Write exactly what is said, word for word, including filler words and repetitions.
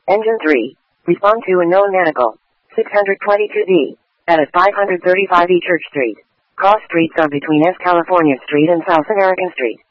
Engine three. Respond to a known medical. six twenty-two D. At five thirty-five E Church Street. Cross streets are between S California Street and South American Street.